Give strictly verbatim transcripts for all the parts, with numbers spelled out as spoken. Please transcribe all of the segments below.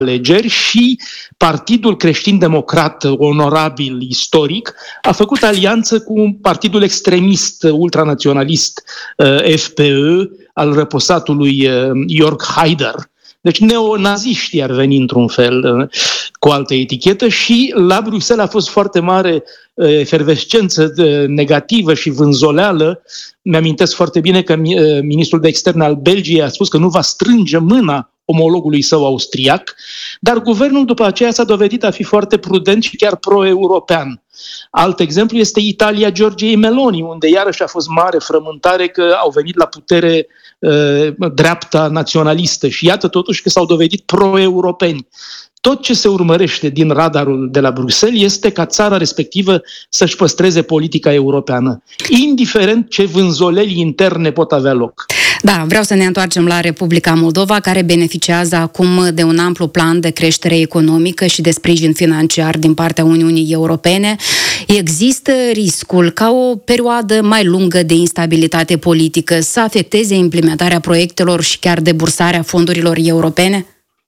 alegeri și Partidul Creștin-Democrat Onorabil Istoric a făcut alianță cu partidul extremist ultranaționalist F P Ö al răposatului Jörg Haider. Deci neonaziștii ar veni într-un fel cu altă etichetă și la Bruxelles a fost foarte mare efervescență negativă și vânzoleală. Mi-amintesc foarte bine că ministrul de externe al Belgiei a spus că nu va strânge mâna omologului său austriac, dar guvernul după aceea s-a dovedit a fi foarte prudent și chiar pro-european. Alt exemplu este Italia Giorgiei Meloni, unde iarăși a fost mare frământare că au venit la putere uh, dreapta naționalistă și iată totuși că s-au dovedit pro-europeni. Tot ce se urmărește din radarul de la Bruxelles este ca țara respectivă să-și păstreze politica europeană, indiferent ce vânzoleli interne pot avea loc. Da, vreau să ne întoarcem la Republica Moldova, care beneficiază acum de un amplu plan de creștere economică și de sprijin financiar din partea Uniunii Europene. Există riscul ca o perioadă mai lungă de instabilitate politică să afecteze implementarea proiectelor și chiar debursarea fondurilor europene?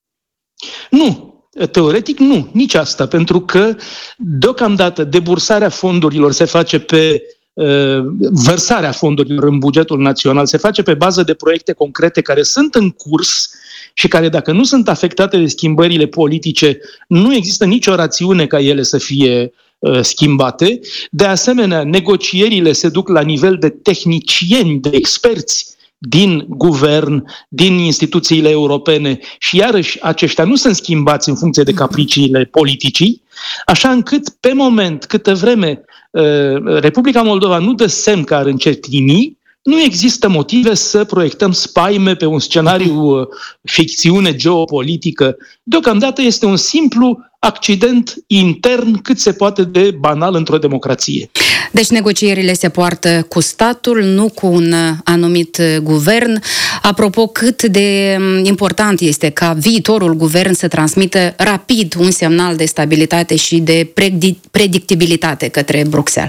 Nu. Teoretic nu, nici asta, pentru că deocamdată debursarea fondurilor se face pe uh, vărsarea fondurilor în bugetul național, se face pe bază de proiecte concrete care sunt în curs și care, dacă nu sunt afectate de schimbările politice, nu există nicio rațiune ca ele să fie uh, schimbate. De asemenea, negocierile se duc la nivel de tehnicieni, de experți din guvern, din instituțiile europene și iarăși aceștia nu sunt schimbați în funcție de capriciile politicii, așa încât pe moment, câtă vreme Republica Moldova nu dă semn că ar încetini, nu există motive să proiectăm spaime pe un scenariu ficțiune geopolitică. Deocamdată este un simplu accident intern cât se poate de banal într-o democrație. Deci negocierile se poartă cu statul, nu cu un anumit guvern. Apropo, cât de important este ca viitorul guvern să transmită rapid un semnal de stabilitate și de predictibilitate către Bruxelles?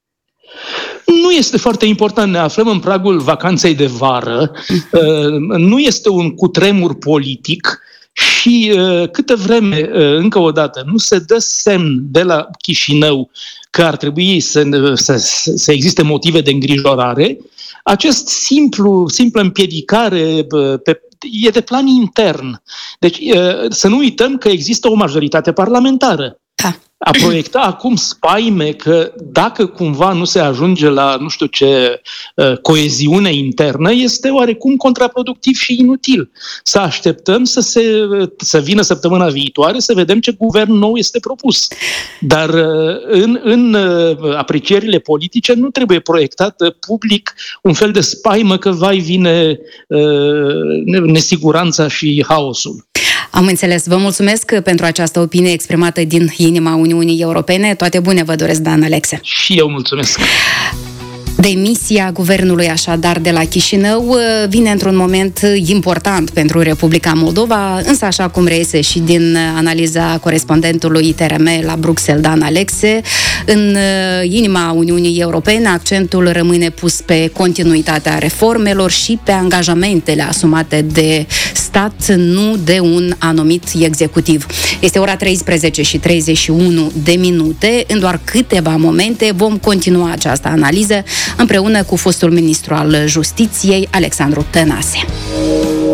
Nu este foarte important, ne aflăm în pragul vacanței de vară, nu este un cutremur politic și câtă vreme, încă o dată, nu se dă semn de la Chișinău că ar trebui să, să, să existe motive de îngrijorare, acest simplu, simplă împiedicare pe, e de plan intern. Deci să nu uităm că există o majoritate parlamentară. Da. A proiecta acum spaime că dacă cumva nu se ajunge la nu știu ce coeziune internă este oarecum contraproductiv și inutil. Să așteptăm să, se, să vină săptămâna viitoare să vedem ce guvern nou este propus. Dar în, în aprecierile politice nu trebuie proiectat public un fel de spaimă că vai vine nesiguranța și haosul. Am înțeles. Vă mulțumesc pentru această opinie exprimată din inima Uniunii Europene. Toate bune vă doresc, Dan Alexe. Și eu mulțumesc. Demisia guvernului așadar de la Chișinău vine într-un moment important pentru Republica Moldova, însă așa cum reiese și din analiza corespondentului I T R M la Bruxelles, Dan Alexe, în inima Uniunii Europene accentul rămâne pus pe continuitatea reformelor și pe angajamentele asumate de stat, nu de un anumit executiv. Este ora treisprezece și treizeci și unu de minute. În doar câteva momente vom continua această analiză împreună cu fostul ministru al Justiției, Alexandru Tănase.